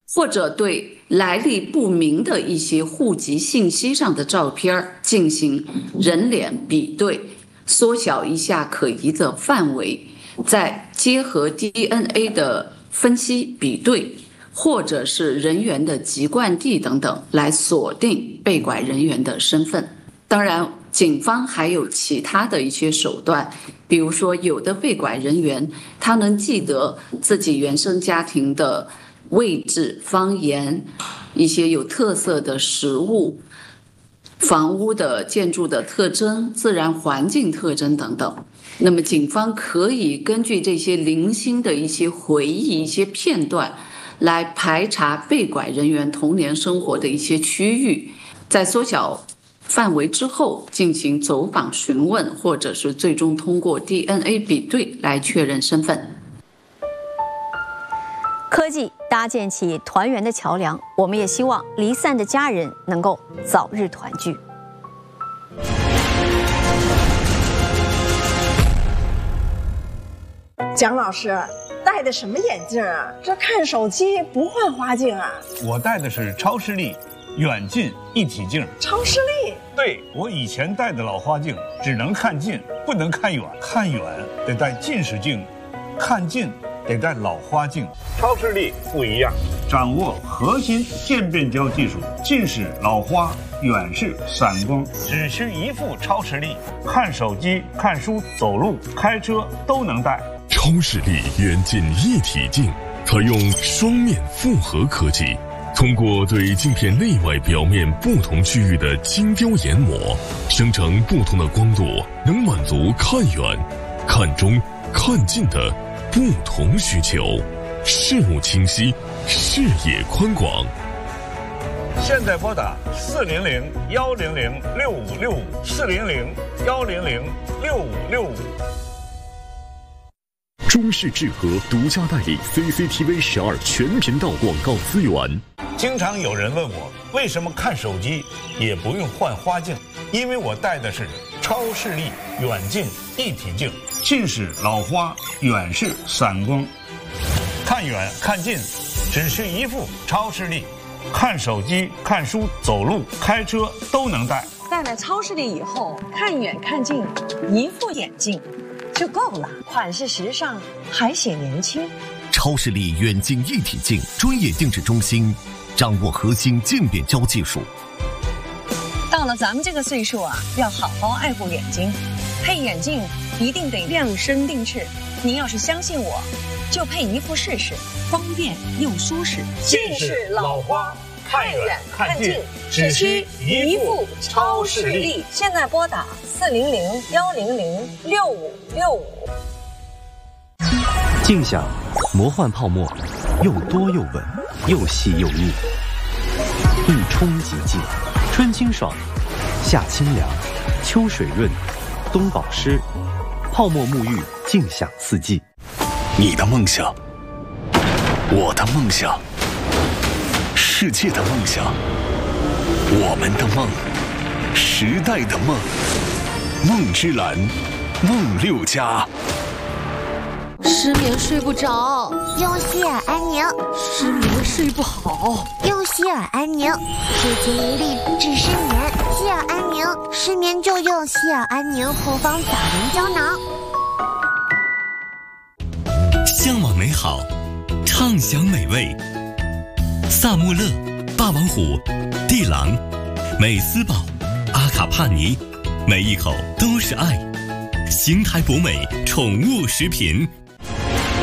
或者对来历不明的一些户籍信息上的照片进行人脸比对，缩小一下可疑的范围，再结合 DNA 的分析比对，或者是人员的籍贯地等等，来锁定被拐人员的身份。当然，警方还有其他的一些手段，比如说有的被拐人员他能记得自己原生家庭的位置、方言、一些有特色的食物、房屋的建筑的特征、自然环境特征等等。那么警方可以根据这些零星的一些回忆、一些片段来排查被拐人员童年生活的一些区域，在缩小范围之后进行走访询问，或者是最终通过 DNA 比对来确认身份。 科技搭建起团圆的桥梁，我们也希望离散的家人能够早日团聚。 蒋老师戴的什么眼镜啊？这看手机不换花镜啊？ 我戴的是超视力远近一体镜。 超视力？ 对，我以前戴的老花镜只能看近，不能看远，看远得戴近视镜，看近得戴老花镜。超视力不一样，掌握核心渐变焦技术，近视、老花、远视、散光，只需一副超视力，看手机、看书、走路、开车都能戴。 超视力远近一体镜采用双面复合科技，通过对镜片内外表面不同区域的精雕研磨，生成不同的光度，能满足看远、看中、看近的不同需求，视物清晰，视野宽广。 现在拨打400-100-6565，400-100-6565。 中视智和独家代理 CCTV 12全频道广告资源。 经常有人问我，为什么看手机也不用换花镜？因为我戴的是超视力远近一体镜，近视、老花、远视、散光，看远看近只需一副超视力，看手机、看书、走路、开车都能戴。 戴了超视力以后，看远看近，一副眼镜就够了，款式时尚，还显年轻。 超视力远近一体镜专业定制中心，掌握核心渐变焦技术。 到了咱们这个岁数啊，要好好爱护眼睛，配眼镜一定得量身定制。您要是相信我，就配一副试试，方便又舒适。 近视、老花，看远看近，只需一副超视力。 现在拨打400-100-6565。 静享魔幻泡沫，又多又稳，又细又密，一冲即净，春清爽，夏清凉，秋水润，冬保湿，泡沫沐浴，静享四季。 你的梦想，我的梦想，世界的梦想，我们的梦，时代的梦，梦之蓝，梦6家。 失眠睡不着， 用希尔安宁； 失眠睡不好， 用希尔安宁。睡前一粒治失眠，希尔安宁。失眠就用希尔安宁复方早眠胶囊。 向往美好，畅享美味。萨穆勒、霸王虎、地狼、美斯宝、阿卡帕尼，每一口都是爱。邢台博美宠物食品。